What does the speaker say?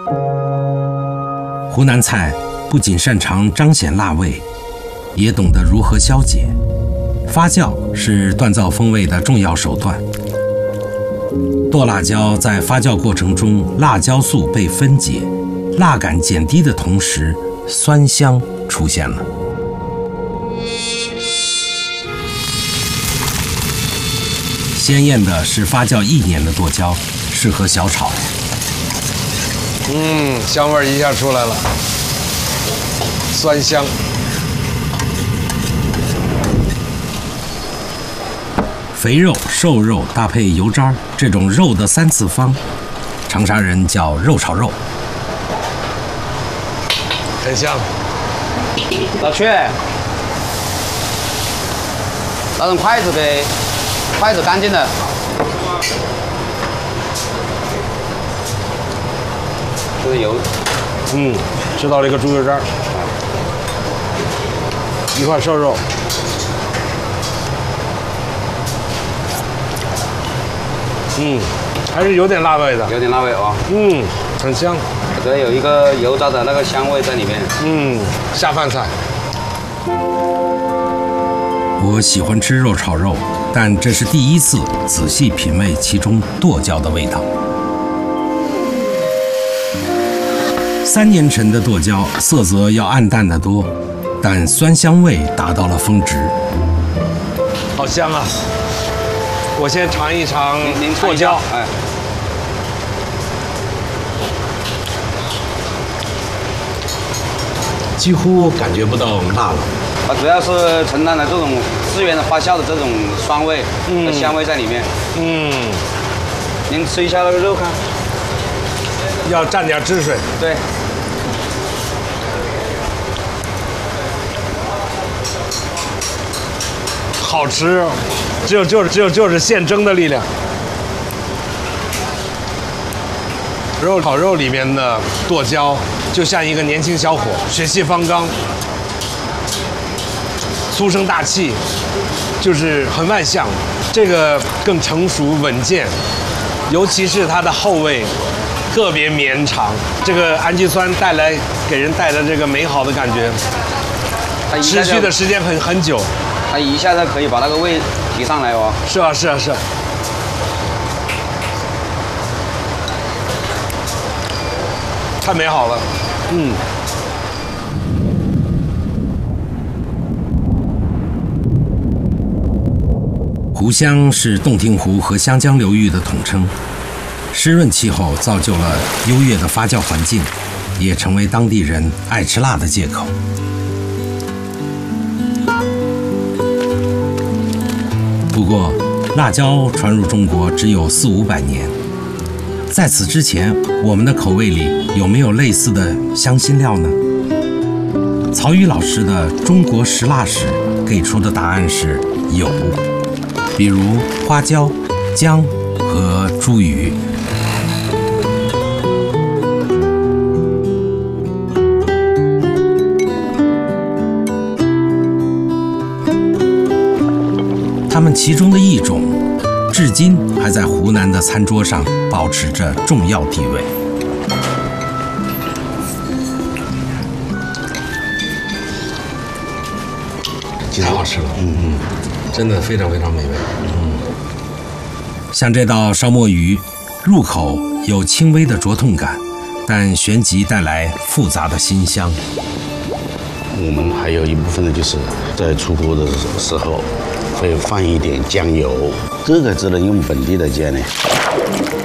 湖南菜不仅擅长彰显辣味，也懂得如何消解。发酵是锻造风味的重要手段。剁辣椒在发酵过程中，辣椒素被分解，辣感减低的同时，酸香出现了。鲜艳的是发酵1年的剁椒，适合小炒。 香味一下出来了，酸香。 肥肉、瘦肉搭配油渣，这种肉的3次方，长沙人叫肉炒肉， 很香。 老曲，那种筷子呗，筷子干净的。这个油， 知道了一个猪油渣，一块瘦肉。还是有点辣味的， 有点辣味哦。 很香。 对，有一个油炸的那个香味在里面。 下饭菜。 我喜欢吃肉炒肉，但这是第一次仔细品味其中剁椒的味道。3年陈的剁椒色泽要暗淡得多，但酸香味达到了峰值。 好香啊！我先尝一尝您剁椒， 哎， 几乎感觉不到辣了。 它主要是承担了这种自然的发酵的这种酸味和香味在里面。您吃一下那个肉看， 要蘸点汁水。 对， 好吃，就是现蒸的力量。肉炒肉里面的剁椒就像一个年轻小伙，血气方刚，粗声大气，就是很外向。这个更成熟稳健，尤其是它的后味特别绵长。这个氨基酸给人带来这个美好的感觉，持续的时间很久。 它一下子可以把那个味提上来哦。 是啊，是啊，是啊。太美好了。 湖湘是洞庭湖和湘江流域的统称，湿润气候造就了优越的发酵环境，也成为当地人爱吃辣的借口。不过，辣椒传入中国只有400-500年，在此之前，我们的口味里有没有类似的香辛料呢？曹禺老师的《中国食辣史》给出的答案是有，比如花椒、姜和茱萸。它们其中的一种，至今还在湖南的餐桌上保持着重要地位。 太好吃了，真的非常非常美味。 像这道烧墨鱼，入口有轻微的灼痛感，但旋即带来复杂的辛香。 我们还有一部分呢，就是在出锅的时候会放一点酱油，这个只能用本地的酱呢。